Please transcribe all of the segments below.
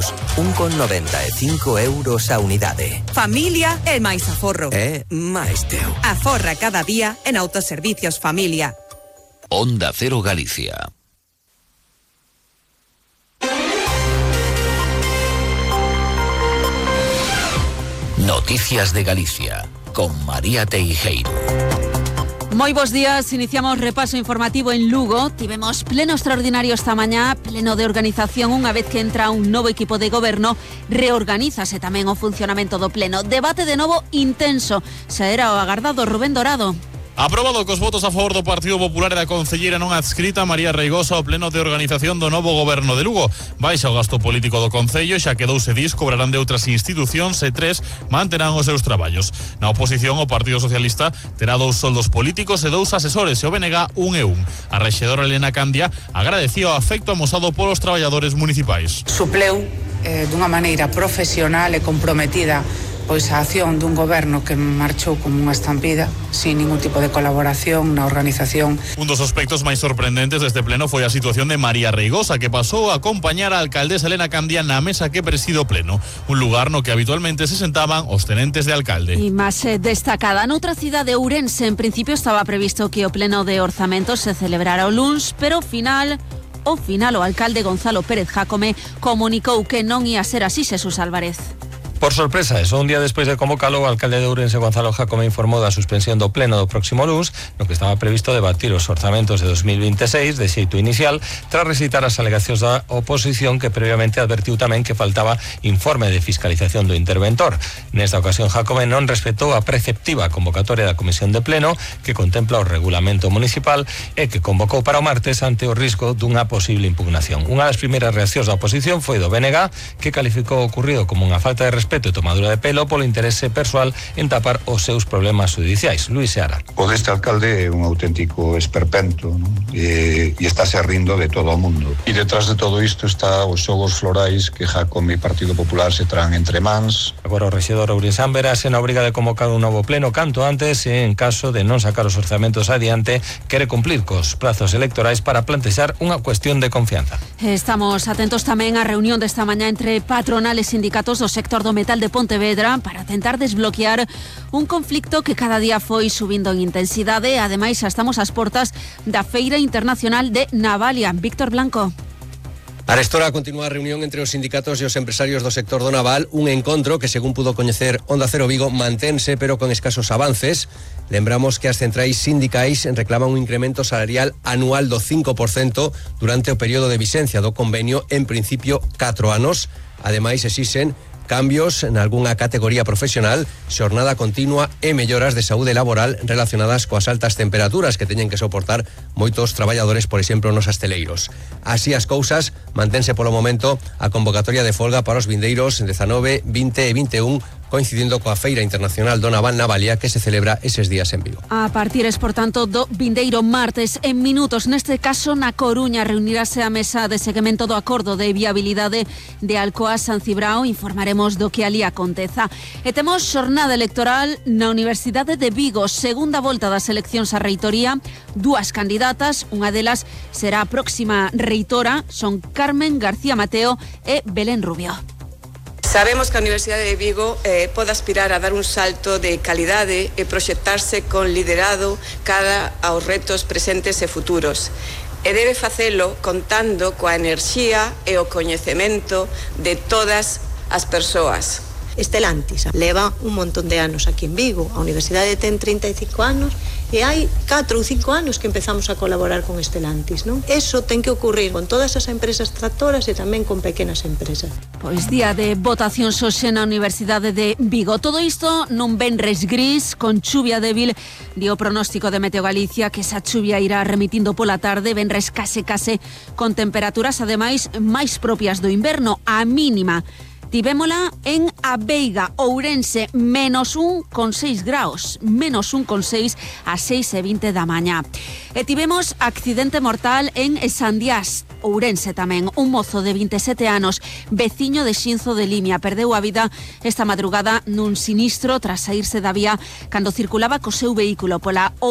menos 1,95 euros a unidade. Familia e máis aforro. Máis teu. Aforra cada día en Autoservicios Familia. Onda Cero Galicia. Noticias de Galicia, con María Teijeiro. Moi bos días, iniciamos repaso informativo en Lugo. Tivemos pleno extraordinario esta mañá, pleno de organización. Unha vez que entra un novo equipo de goberno, reorganízase tamén o funcionamento do pleno. Debate de novo intenso. Xa era o agardado Rubén Dorado. Aprobado cos votos a favor do Partido Popular e da concelleira non adscrita María Reigosa ao pleno de organización do novo goberno de Lugo. Baixa o gasto político do concello, xa que 2 edís cobrarán de outras institucións e 3 manterán os seus traballos. Na oposición, o Partido Socialista terá 2 soldos políticos e 2 asesores, e o BNG 1 e 1. A rexedora Elena Candia agradecía o afecto amosado polos traballadores municipais. Supleu dunha maneira profesional e comprometida pois a acción dun goberno que marchou como unha estampida, sin ningún tipo de colaboración na organización. Un dos aspectos máis sorprendentes deste pleno foi a situación de María Reigosa, que pasou a acompañar a alcaldesa Elena Candia na mesa que preside o pleno, un lugar no que habitualmente se sentaban os tenentes de alcalde. E máis destacada, noutra cidade, Ourense, en principio estaba previsto que o pleno de orzamentos se celebrara o luns, pero ao final o alcalde Gonzalo Pérez Jácome comunicou que non ia ser así. Jesús Álvarez. Por sorpresa, un día despois de convocalo, o alcalde de Ourense, Gonzalo Jácome, informou da suspensión do pleno do próximo luns, no que estaba previsto debatir os orzamentos de 2026 de xeito inicial, tras recitar as alegacións da oposición, que previamente advertiu tamén que faltaba informe de fiscalización do interventor. Nesta ocasión, Jácome non respetou a preceptiva convocatoria da Comisión de Pleno, que contempla o regulamento municipal e que convocou para o martes ante o risco dunha posible impugnación. Unha das primeiras reaccións da oposición foi do BNG, que calificou o ocurrido como unha falta de respeto e tomadura de pelo polo interese persoal en tapar os seus problemas judiciais. Luis Seara. O deste alcalde é un auténtico esperpento, non? E estáse rindo de todo o mundo. E detrás de todo isto está os xogos florais que Jácome e Partido Popular se traen entre mans. Agora o rexedor ourensán verase na obriga de convocar un novo pleno canto antes, e en caso de non sacar os orzamentos adiante, quere cumplir cos prazos electorais para plantexar unha cuestión de confianza. Estamos atentos tamén á reunión desta mañá entre patronal e sindicatos do sector do metal de Pontevedra para tentar desbloquear un conflicto que cada día foi subindo en intensidade. Ademais, xa estamos ás portas da Feira Internacional de Navalia. Víctor Blanco. Arestora continúa a reunión entre os sindicatos e os empresarios do sector do naval, un encontro que, según pudo coñecer Onda Cero Vigo, mantense pero con escasos avances. Lembramos que as centrais sindicais reclaman un incremento salarial anual do 5% durante o período de vigencia do convenio, en principio 4 anos. Ademais, exixen cambios en algunha categoría profesional, xornada continua e melloras de saúde laboral relacionadas coas altas temperaturas que teñen que soportar moitos traballadores, por exemplo, nos asteleiros. Así as cousas, mantense polo momento a convocatoria de folga para os vindeiros 19, 20 e 21, coincidindo coa Feira Internacional do Naval Navalia, que se celebra eses días en Vigo. A partires, por tanto, do vindeiro martes, en minutos, neste caso na Coruña, reunirase a mesa de seguimento do acordo de viabilidade de Alcoa San Cibrao. Informaremos do que ali aconteza. E temos xornada electoral na Universidade de Vigo, segunda volta das eleccións á reitoría, 2 candidatas, unha delas será a próxima reitora, son Carmen García Mateo e Belén Rubio. Sabemos que a Universidade de Vigo pode aspirar a dar un salto de calidade e proxectarse con liderado cara aos retos presentes e futuros. E debe facelo contando coa enerxía e o coñecemento de todas as persoas. Estelantis leva un montón de anos aquí en Vigo. A Universidade ten 35 anos e hai 4 ou 5 anos que empezamos a colaborar con Estelantis, non? Eso ten que ocurrir con todas as empresas tractoras e tamén con pequenas empresas. Pois día de votación hoxe na Universidade de Vigo. Todo isto nun venres gris, con chuvia débil, di o pronóstico de Meteo Galicia, que esa chuvia irá remitindo pola tarde, venres case con temperaturas ademais máis propias do inverno. A mínima tivémola en A Veiga, Ourense, -1,6 graus, -1,6 a 6:20 da mañá. E tivemos accidente mortal en Sandiás, Ourense tamén. Un mozo de 27 anos, veciño de Xinzo de Limia, perdeu a vida esta madrugada nun sinistro tras saírse da vía cando circulaba co seu vehículo pola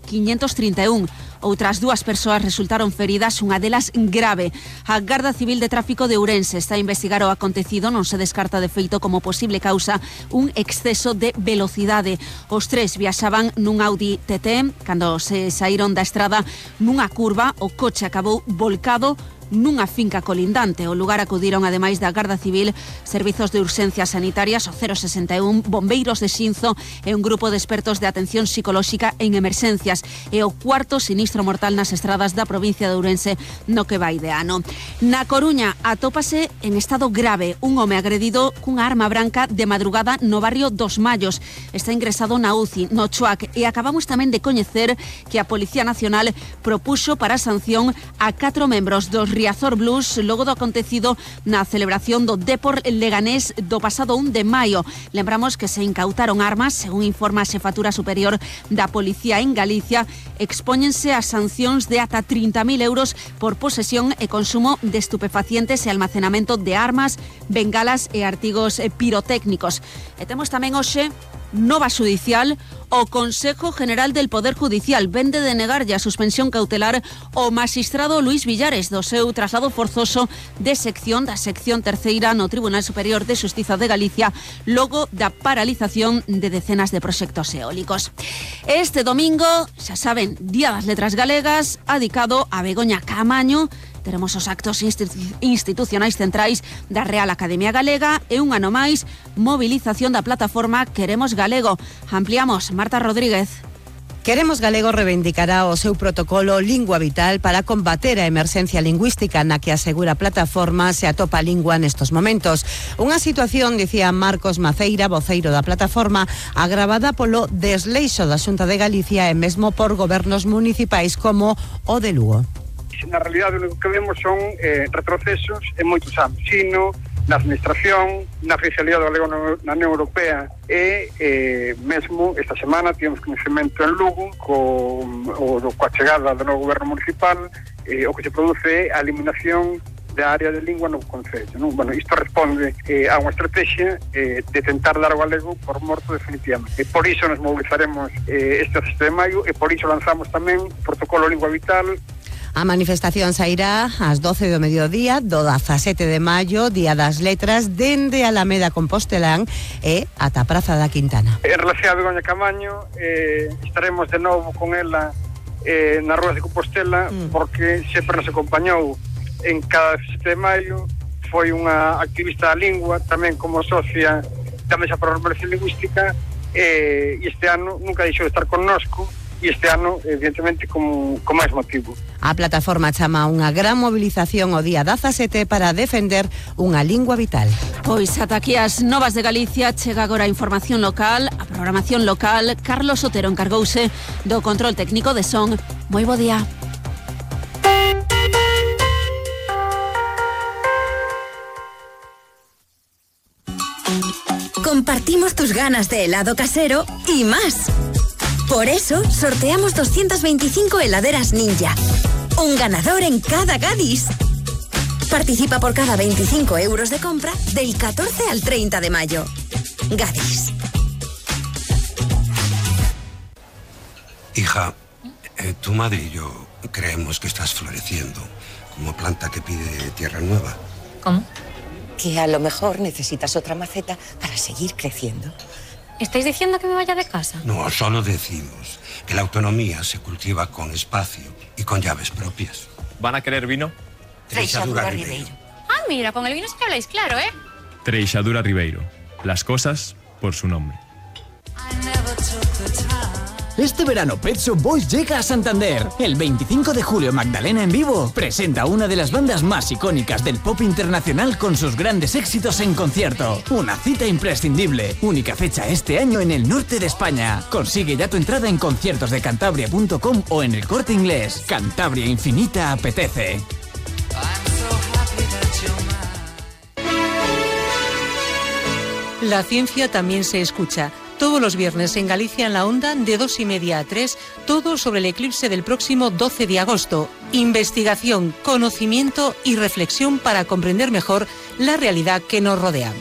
531. Outras 2 persoas resultaron feridas, unha delas grave. A Garda Civil de Tráfico de Ourense está a investigar o acontecido, non se descarta de feito como posible causa un exceso de velocidade. Os 3 viaxaban nun Audi TT, cando se saíron da estrada nunha curva, o coche acabou volcado nunha finca colindante. O lugar acudiron, ademais da Garda Civil, servizos de urxencias sanitarias, o 061, bombeiros de Xinzo e un grupo de expertos de atención psicolóxica en emerxencias. É o 4º sinistro mortal nas estradas da provincia de Ourense no que vai de ano. Na Coruña atópase en estado grave un home agredido cunha arma branca de madrugada no barrio dos Mallos. Está ingresado na UCI, no Chuac, e acabamos tamén de coñecer que a Policía Nacional propuxo para sanción a 4 membros dos Riazor Blues logo do acontecido na celebración do Dépor Leganés do pasado 1 de maio. Lembramos que se incautaron armas, según informa a Xefatura Superior da Policía en Galicia, expóñense a sancións de ata 30.000 euros por posesión e consumo de estupefacientes e almacenamento de armas, bengalas e artigos pirotécnicos. E temos tamén hoxe nova xudicial. O Consejo General del Poder Judicial vende de negarlle a suspensión cautelar ao magistrado Luís Villares do seu traslado forzoso da sección terceira no Tribunal Superior de Xustiza de Galicia logo da paralización de decenas de proxectos eólicos. Este domingo, xa saben, Día das Letras Galegas, adicado a Begoña Caamaño. Teremos os actos institucionais centrais da Real Academia Galega e un ano máis movilización da plataforma Queremos Galego. Ampliamos, Marta Rodríguez. Queremos Galego reivindicará o seu protocolo Lingua Vital para combater a emerxencia lingüística na que asegura a plataforma se atopa a lingua nestos momentos. Unha situación, dicía Marcos Maceira, voceiro da plataforma, agravada polo desleixo da Xunta de Galicia e mesmo por gobernos municipais como o de Lugo. Na realidade, o que vemos son retrocesos en moitos ámbitos, sino na administración, na oficialidade galega na Unión Europea e mesmo esta semana tivemos conhecimento en Lugo coa chegada do novo goberno municipal, o que se produce é a eliminación da área de lingua no Concello, non? Bueno, isto responde a unha estrategia de tentar dar o galego por morto definitivamente. Por iso nos mobilizaremos este 17 de maio e por iso lanzamos tamén o protocolo Lingua Vital. A manifestación sairá ás 12 do mediodía do 17 de maio, Día das Letras, dende Alameda Compostelán e ata a Praza da Quintana. En relación a Begoña Caamaño, estaremos de novo con ela na Rúa de Compostela, porque sempre nos acompañou en cada 17 de maio, foi unha activista da lingua, tamén como socia da Mesa para a Normalización Lingüística, e este ano nunca deixou de estar connosco, e este ano, evidentemente, con máis motivo. A plataforma chama unha gran movilización o día 17 para defender unha lingua vital. Pois ata aquí as novas de Galicia, chega agora a información local, a programación local. Carlos Otero encargouse do control técnico de son. Moi bo día. Compartimos tus ganas de helado casero y más. Por eso, sorteamos 225 heladeras Ninja. Un ganador en cada Gadis. Participa por cada 25 euros de compra del 14 al 30 de mayo. Gadis. Hija, tu madre y yo creemos que estás floreciendo como planta que pide tierra nueva. ¿Cómo? Que a lo mejor necesitas otra maceta para seguir creciendo. ¿Estáis diciendo que me vaya de casa? No, solo decimos que la autonomía se cultiva con espacio y con llaves propias. ¿Van a querer vino? Treixadura Ribeiro. Ah, mira, con el vino sí que habláis claro, ¿eh? Treixadura Ribeiro. Las cosas por su nombre. Este verano Pet Shop Boys llega a Santander. El 25 de julio Magdalena en vivo presenta una de las bandas más icónicas del pop internacional con sus grandes éxitos en concierto. Una cita imprescindible. Única fecha este año en el norte de España. Consigue ya tu entrada en conciertosdecantabria.com o en El Corte Inglés. Cantabria Infinita apetece. La ciencia también se escucha. Todos los viernes en Galicia en la Onda, de 2:30 a 3, todo sobre el eclipse del próximo 12 de agosto. Investigación, conocimiento y reflexión para comprender mejor la realidad que nos rodea.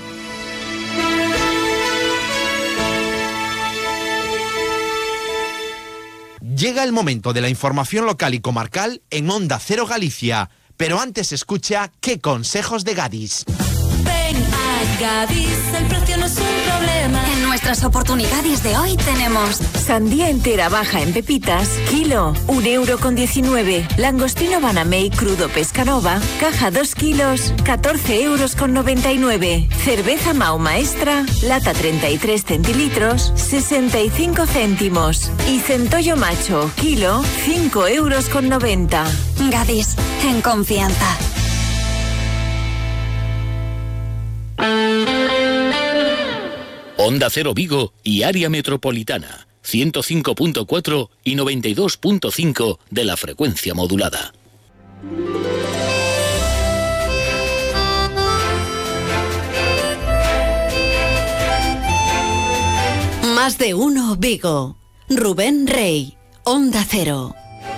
Llega el momento de la información local y comarcal en Onda Cero Galicia. Pero antes escucha qué consejos de Gadis. Ven a Gadis, el precio no es un problema. En nuestras oportunidades de hoy tenemos sandía entera baja en pepitas, kilo, 1,19 €. Langostino Banamey crudo Pescanova, caja 2 kilos, 14,99 €. Cerveza Mau Maestra, lata 33 centilitros, 65 céntimos. Y centollo macho, kilo, 5,90 €. Gadis, en confianza. Onda Cero Vigo y área metropolitana, 105.4 y 92.5 de la frecuencia modulada. Más de uno Vigo. Rubén Rey, Onda Cero.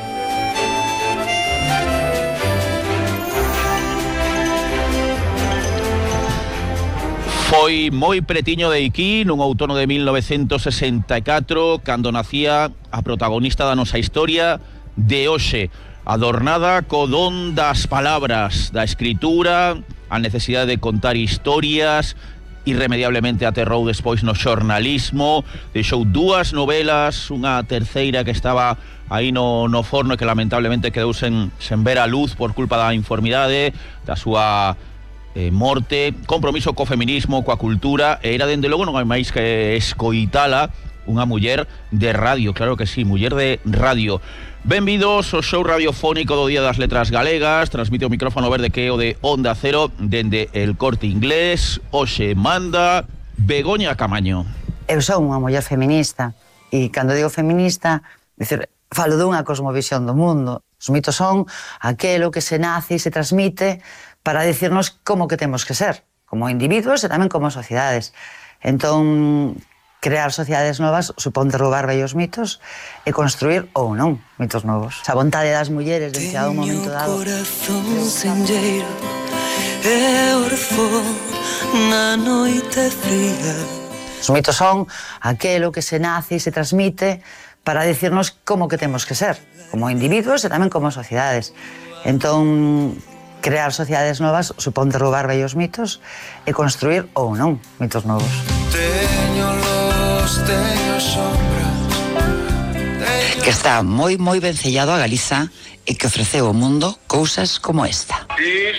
Foi moi pretiño de aquí, nun outono de 1964, cando nacía a protagonista da nosa historia de hoxe, adornada co don das palabras, da escritura, a necesidade de contar historias, irremediablemente aterrou despois no xornalismo, deixou 2 novelas, unha terceira que estaba aí no forno e que lamentablemente quedou sen ver a luz por culpa da informidade, da súa morte, compromiso co feminismo, coa cultura, e era dende logo non hai máis que escoitala unha muller de radio, claro que sí, muller de radio. Benvidos ao show radiofónico do Día das Letras Galegas, transmite o micrófono verde que é o de Onda Cero dende el Corte Inglés. Hoxe manda Begoña Camaño. Eu son unha muller feminista e cando digo feminista, falo dunha cosmovisión do mundo. Os mitos son aquelo que se nace e se transmite para dicirnos como que temos que ser, como individuos e tamén como sociedades. Entón, crear sociedades novas supón derrubar vellos mitos e construir, ou non, mitos novos. A vontade das mulleres de chegar un momento dado. Corazón senlleiro e orfo na noite fría. Os mitos son aquelo que se nace e se transmite para dicirnos como que temos que ser, como individuos e tamén como sociedades. Entón, crear sociedades novas supón derrubar vellos mitos e construir, ou non, mitos novos. Que está moi vencellado a Galiza e que ofreceu ao mundo cousas como esta. Dis